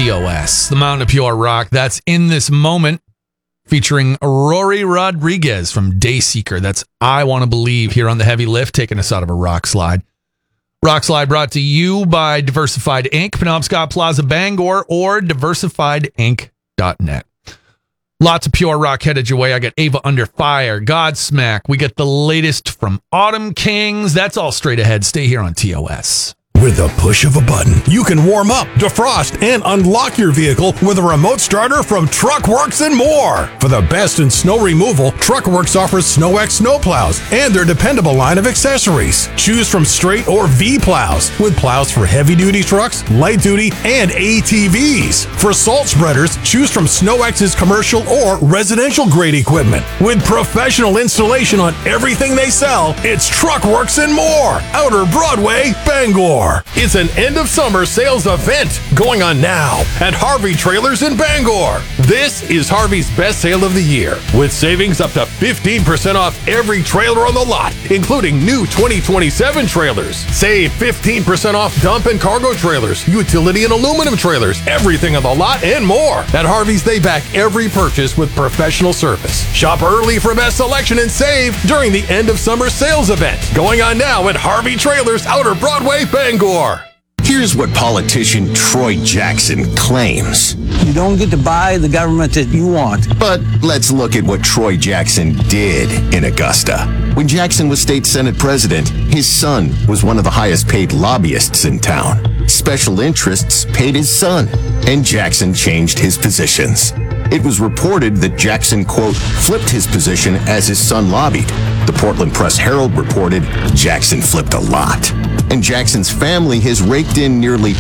TOS, the Mountain of Pure Rock. That's In This Moment, featuring Rory Rodriguez from Dayseeker. That's I Want to Believe here on the Heavy Lift, taking us out of a rock slide. Rock Slide brought to you by Diversified Inc., Penobscot Plaza, Bangor, or diversifiedinc.net. Lots of pure rock headed your way. I got Ava Under Fire, Godsmack. We get the latest from Autumn Kings. That's all straight ahead. Stay here on TOS. With a push of a button, you can warm up, defrost, and unlock your vehicle with a remote starter from Truckworks and more. For the best in snow removal, Truckworks offers SnowX snowplows and their dependable line of accessories. Choose from straight or V plows, with plows for heavy-duty trucks, light-duty, and ATVs. For salt spreaders, choose from SnowX's commercial or residential-grade equipment. With professional installation on everything they sell, it's Truckworks and more. Outer Broadway, Bangor. It's an end-of-summer sales event going on now at Harvey Trailers in Bangor. This is Harvey's best sale of the year, with savings up to 15% off every trailer on the lot, including new 2027 trailers. Save 15% off dump and cargo trailers, utility and aluminum trailers, everything on the lot, and more. At Harvey's, they back every purchase with professional service. Shop early for best selection and save during the end-of-summer sales event going on now at Harvey Trailers, Outer Broadway, Bangor. Here's what politician Troy Jackson claims. You don't get to buy the government that you want. But let's look at what Troy Jackson did in Augusta. When Jackson was state senate president, his son was one of the highest paid lobbyists in town. Special interests paid his son, and Jackson changed his positions. It was reported that Jackson, quote, flipped his position as his son lobbied. The Portland Press-Herald reported Jackson flipped a lot. And Jackson's family has raked in nearly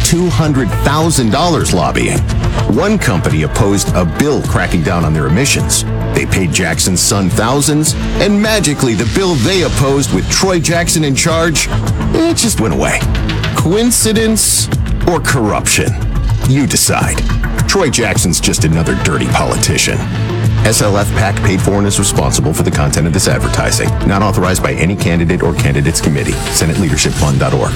$200,000 lobbying. One company opposed a bill cracking down on their emissions. They paid Jackson's son thousands, and magically the bill they opposed with Troy Jackson in charge, it just went away. Coincidence or corruption? You decide. Troy Jackson's just another dirty politician. SLF PAC paid for and is responsible for the content of this advertising. Not authorized by any candidate or candidates committee. SenateLeadershipFund.org.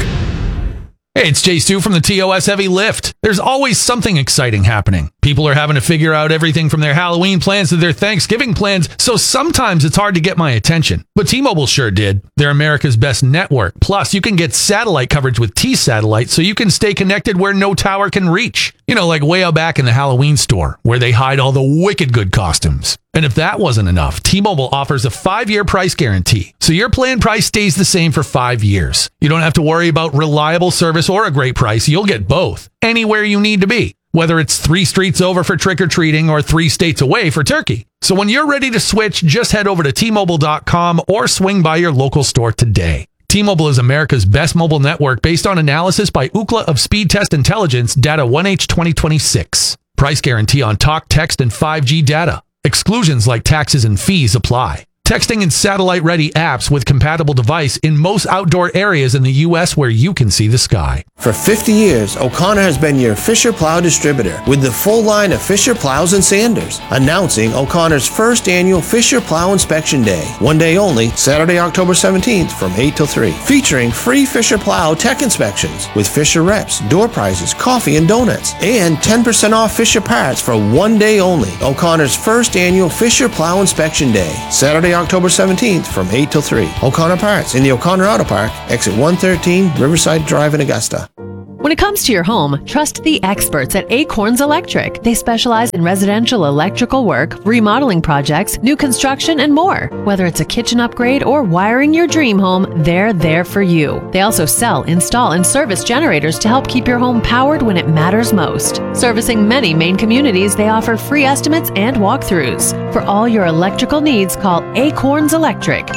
Hey, it's Jay Stu from the TOS Heavy Lift. There's always something exciting happening. People are having to figure out everything from their Halloween plans to their Thanksgiving plans, so sometimes it's hard to get my attention. But T-Mobile sure did. They're America's best network. Plus, you can get satellite coverage with T-Satellite so you can stay connected where no tower can reach. You know, like way out back in the Halloween store, where they hide all the wicked good costumes. And if that wasn't enough, T-Mobile offers a 5-year price guarantee, so your plan price stays the same for 5 years. You don't have to worry about reliable service or a great price. You'll get both, anywhere you need to be, whether it's 3 streets over for trick-or-treating or 3 states away for turkey. So when you're ready to switch, just head over to T-Mobile.com or swing by your local store today. T-Mobile is America's best mobile network based on analysis by Ookla of Speed Test Intelligence, data 1H 2026. Price guarantee on talk, text, and 5G data. Exclusions like taxes and fees apply. Texting and satellite-ready apps with compatible device in most outdoor areas in the U.S. where you can see the sky. For 50 years, O'Connor has been your Fisher Plow distributor with the full line of Fisher Plows and Sanders. Announcing O'Connor's first annual Fisher Plow Inspection Day. One day only, Saturday, October 17th from 8 till 3. Featuring free Fisher Plow tech inspections with Fisher reps, door prizes, coffee, and donuts. And 10% off Fisher parts for one day only. O'Connor's first annual Fisher Plow Inspection Day. Saturday, October 17th from 8 till 3. O'Connor Parts in the O'Connor Auto Park, exit 113, Riverside Drive in Augusta. When it comes to your home, trust the experts at Acorns Electric. They specialize in residential electrical work, remodeling projects, new construction, and more. Whether it's a kitchen upgrade or wiring your dream home, they're there for you. They also sell, install, and service generators to help keep your home powered when it matters most. Servicing many Maine communities, they offer free estimates and walkthroughs. For all your electrical needs, call Acorns Electric,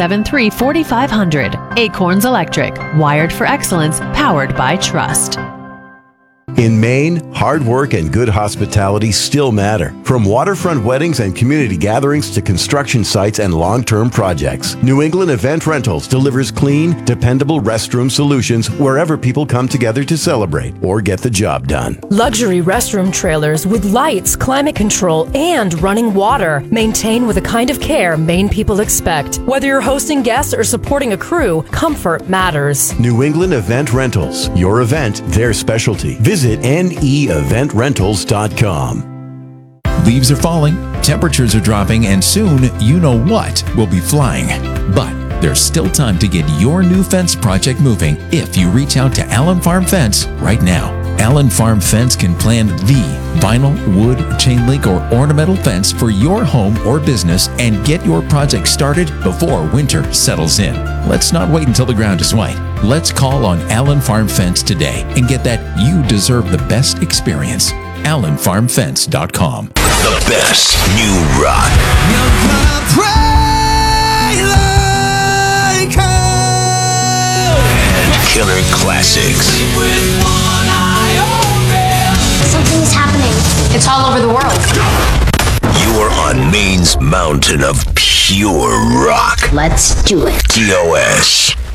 273-4500. Acorns Electric, wired for excellence, powered by trust. In Maine, hard work and good hospitality still matter. From waterfront weddings and community gatherings to construction sites and long-term projects, New England Event Rentals delivers clean, dependable restroom solutions wherever people come together to celebrate or get the job done. Luxury restroom trailers with lights, climate control, and running water. Maintained with the kind of care Maine people expect. Whether you're hosting guests or supporting a crew, comfort matters. New England Event Rentals. Your event, their specialty. Visit Visit neeventrentals.com. Leaves are falling, temperatures are dropping, and soon you know what will be flying. But there's still time to get your new fence project moving if you reach out to Allen Farm Fence right now. Allen Farm Fence can plan the vinyl, wood, chain link, or ornamental fence for your home or business and get your project started before winter settles in. Let's not wait until the ground is white. Let's call on Allen Farm Fence today and get that you deserve the best experience. AllenFarmFence.com. The best new rock. And killer classics. Something's happening. It's all over the world. You are on Maine's mountain of pure rock. Let's do it. TOS.